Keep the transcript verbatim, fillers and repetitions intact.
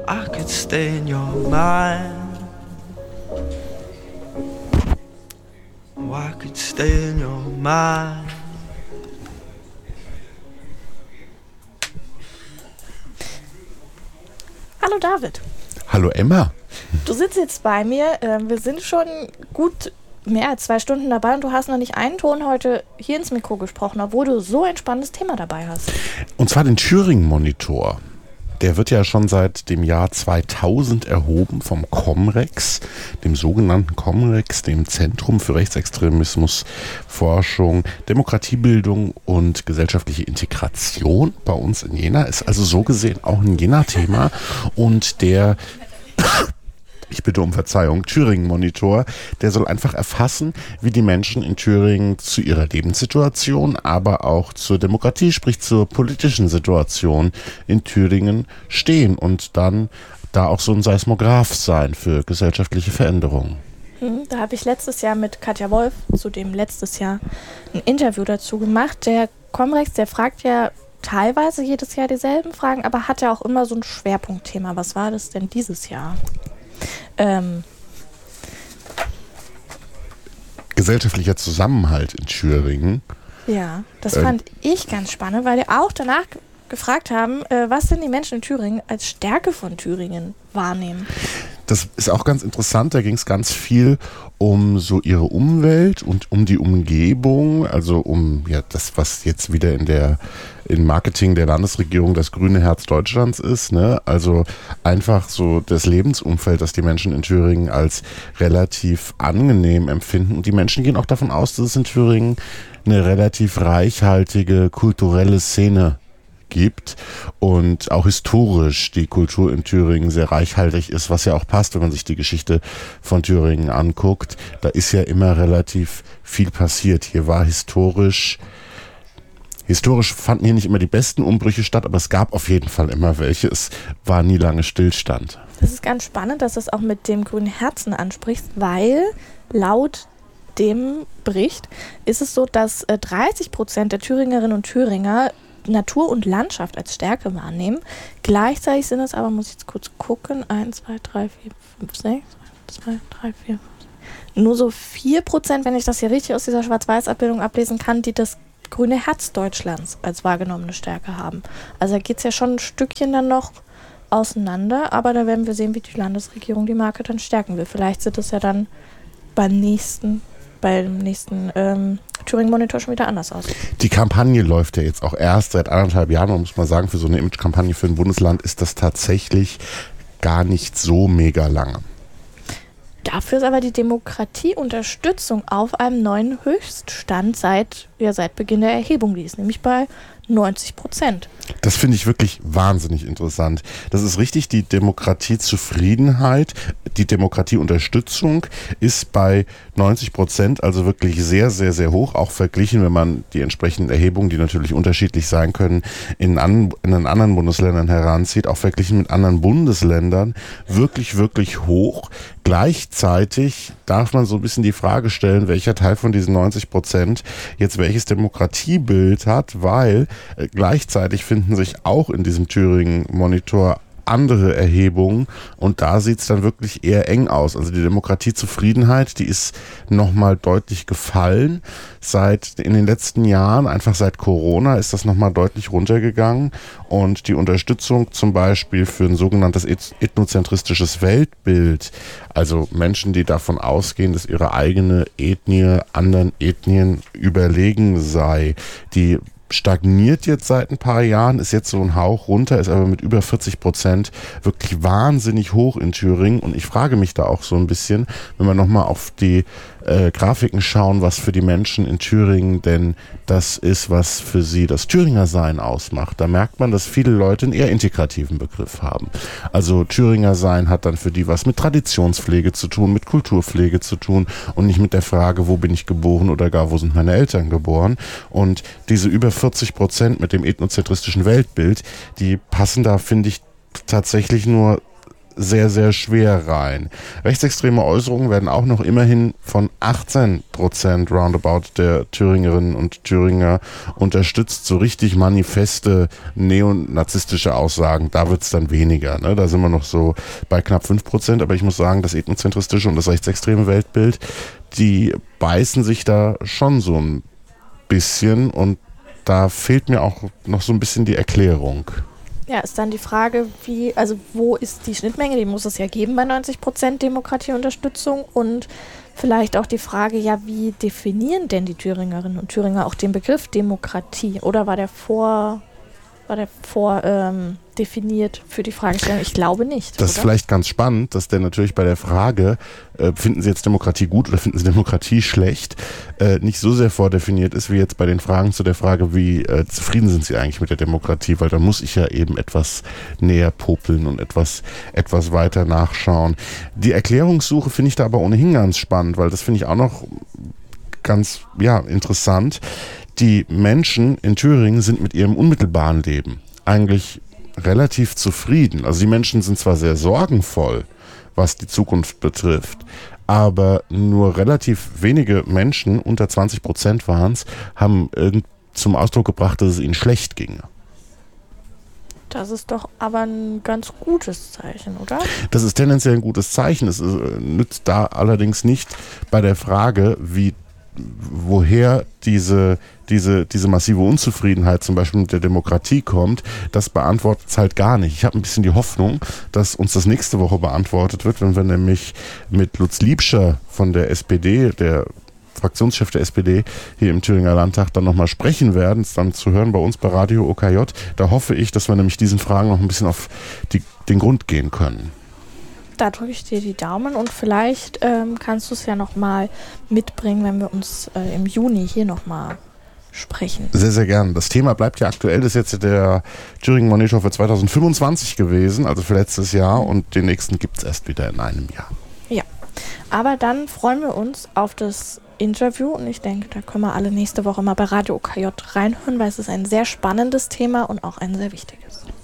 I could stay in your mind. Oh, I could stay in your mind. Hallo David. Hallo Emma. Du sitzt jetzt bei mir. Wir sind schon gut mehr als zwei Stunden dabei und du hast noch nicht einen Ton heute hier ins Mikro gesprochen, obwohl du so ein spannendes Thema dabei hast. Und zwar den Turing-Monitor. Der wird ja schon seit dem Jahr zweitausend erhoben vom Comrex, dem sogenannten Comrex, dem Zentrum für Rechtsextremismus, Forschung, Demokratiebildung und gesellschaftliche Integration bei uns in Jena. Ist also so gesehen auch ein Jena-Thema. Und der, ich bitte um Verzeihung, Turing-Monitor, der soll einfach erfassen, wie die Menschen in Thüringen zu ihrer Lebenssituation, aber auch zur Demokratie, sprich zur politischen Situation in Thüringen stehen und dann da auch so ein Seismograph sein für gesellschaftliche Veränderungen. Da habe ich letztes Jahr mit Katja Wolf, zudem letztes Jahr, ein Interview dazu gemacht. Der Comrex, der fragt ja teilweise jedes Jahr dieselben Fragen, aber hat ja auch immer so ein Schwerpunktthema. Was war das denn dieses Jahr? Ähm. Gesellschaftlicher Zusammenhalt in Thüringen. Ja, das ähm. fand ich ganz spannend, weil die auch danach gefragt haben, äh, was denn die Menschen in Thüringen als Stärke von Thüringen wahrnehmen. Das ist auch ganz interessant, da ging es ganz viel um so ihre Umwelt und um die Umgebung, also um ja das, was jetzt wieder in der im Marketing der Landesregierung das grüne Herz Deutschlands ist, ne? Also einfach so das Lebensumfeld, das die Menschen in Thüringen als relativ angenehm empfinden. Und die Menschen gehen auch davon aus, dass es in Thüringen eine relativ reichhaltige kulturelle Szene gibt und auch historisch die Kultur in Thüringen sehr reichhaltig ist, was ja auch passt, wenn man sich die Geschichte von Thüringen anguckt. Da ist ja immer relativ viel passiert. Hier war historisch, historisch fanden hier nicht immer die besten Umbrüche statt, aber es gab auf jeden Fall immer welche. Es war nie lange Stillstand. Das ist ganz spannend, dass du es auch mit dem grünen Herzen ansprichst, weil laut dem Bericht ist es so, dass äh, dreißig Prozent der Thüringerinnen und Thüringer Natur und Landschaft als Stärke wahrnehmen. Gleichzeitig sind es aber, muss ich jetzt kurz gucken, eins, zwei, drei, vier, fünf, sechs, zwei, drei, vier, fünf, nur so vier Prozent, wenn ich das hier richtig aus dieser Schwarz-Weiß-Abbildung ablesen kann, die das grüne Herz Deutschlands als wahrgenommene Stärke haben. Also da geht es ja schon ein Stückchen dann noch auseinander, aber da werden wir sehen, wie die Landesregierung die Marke dann stärken will. Vielleicht sieht es ja dann beim nächsten beim nächsten ähm, Turing-Monitor schon wieder anders aus. Die Kampagne läuft ja jetzt auch erst seit anderthalb Jahren. Man muss mal sagen, für so eine Image-Kampagne für ein Bundesland ist das tatsächlich gar nicht so mega lange. Dafür ist aber die Demokratieunterstützung auf einem neuen Höchststand seit, ja, seit Beginn der Erhebung. Die ist nämlich bei neunzig Prozent. Das finde ich wirklich wahnsinnig interessant. Das ist richtig, die Demokratiezufriedenheit, die Demokratieunterstützung ist bei neunzig Prozent, also wirklich sehr, sehr, sehr hoch, auch verglichen, wenn man die entsprechenden Erhebungen, die natürlich unterschiedlich sein können, in, an, in den anderen Bundesländern heranzieht, auch verglichen mit anderen Bundesländern, wirklich, wirklich hoch. Gleichzeitig darf man so ein bisschen die Frage stellen, welcher Teil von diesen neunzig Prozent jetzt welches Demokratiebild hat, weil äh, gleichzeitig finden sich auch in diesem Turing-Monitor andere Erhebungen und da sieht es dann wirklich eher eng aus. Also die Demokratiezufriedenheit, die ist nochmal deutlich gefallen. Seit in den letzten Jahren, einfach seit Corona, ist das nochmal deutlich runtergegangen und die Unterstützung zum Beispiel für ein sogenanntes ethnozentristisches Weltbild, also Menschen, die davon ausgehen, dass ihre eigene Ethnie anderen Ethnien überlegen sei, die stagniert jetzt seit ein paar Jahren, ist jetzt so ein Hauch runter, ist aber mit über vierzig Prozent wirklich wahnsinnig hoch in Thüringen und ich frage mich da auch so ein bisschen, wenn wir nochmal auf die äh, Grafiken schauen, was für die Menschen in Thüringen denn das ist, was für sie das Thüringer Sein ausmacht. Da merkt man, dass viele Leute einen eher integrativen Begriff haben. Also Thüringer Sein hat dann für die was mit Traditionspflege zu tun, mit Kulturpflege zu tun und nicht mit der Frage, wo bin ich geboren oder gar wo sind meine Eltern geboren. Und diese über vierzig Prozent mit dem ethnozentristischen Weltbild, die passen da, finde ich, tatsächlich nur sehr, sehr schwer rein. Rechtsextreme Äußerungen werden auch noch immerhin von achtzehn Prozent roundabout der Thüringerinnen und Thüringer unterstützt. So richtig manifeste neonazistische Aussagen, da wird es dann weniger. Ne? Da sind wir noch so bei knapp fünf Prozent, aber ich muss sagen, das ethnozentristische und das rechtsextreme Weltbild, die beißen sich da schon so ein bisschen und da fehlt mir auch noch so ein bisschen die Erklärung. Ja, ist dann die Frage, wie, also wo ist die Schnittmenge? Die muss es ja geben bei neunzig Prozent Demokratieunterstützung und vielleicht auch die Frage, ja, wie definieren denn die Thüringerinnen und Thüringer auch den Begriff Demokratie? Oder war der vor, war der vor ähm, definiert für die Fragestellung? Ich glaube nicht. Das ist oder? vielleicht ganz spannend, dass der natürlich bei der Frage, äh, finden Sie jetzt Demokratie gut oder finden Sie Demokratie schlecht, äh, nicht so sehr vordefiniert ist, wie jetzt bei den Fragen zu der Frage, wie äh, zufrieden sind Sie eigentlich mit der Demokratie, weil da muss ich ja eben etwas näher popeln und etwas, etwas weiter nachschauen. Die Erklärungssuche finde ich da aber ohnehin ganz spannend, weil das finde ich auch noch ganz, ja, interessant. Die Menschen in Thüringen sind mit ihrem unmittelbaren Leben eigentlich relativ zufrieden. Also die Menschen sind zwar sehr sorgenvoll, was die Zukunft betrifft, aber nur relativ wenige Menschen, unter zwanzig Prozent waren es, haben irgend zum Ausdruck gebracht, dass es ihnen schlecht ginge. Das ist doch aber ein ganz gutes Zeichen, oder? Das ist tendenziell ein gutes Zeichen. Es äh, nützt da allerdings nicht bei der Frage, wie woher diese, diese, diese massive Unzufriedenheit zum Beispiel mit der Demokratie kommt, das beantwortet es halt gar nicht. Ich habe ein bisschen die Hoffnung, dass uns das nächste Woche beantwortet wird, wenn wir nämlich mit Lutz Liebscher von der S P D, der Fraktionschef der S P D hier im Thüringer Landtag, dann nochmal sprechen werden, es dann zu hören bei uns bei Radio O K J. Da hoffe ich, dass wir nämlich diesen Fragen noch ein bisschen auf die, den Grund gehen können. Da drücke ich dir die Daumen und vielleicht ähm, kannst du es ja nochmal mitbringen, wenn wir uns äh, im Juni hier nochmal sprechen. Sehr, sehr gern. Das Thema bleibt ja aktuell. Das ist jetzt der Thüringen Monitor für zwanzig fünfundzwanzig gewesen, also für letztes Jahr, und den nächsten gibt es erst wieder in einem Jahr. Ja, aber dann freuen wir uns auf das Interview und ich denke, da können wir alle nächste Woche mal bei Radio O K J reinhören, weil es ist ein sehr spannendes Thema und auch ein sehr wichtiges.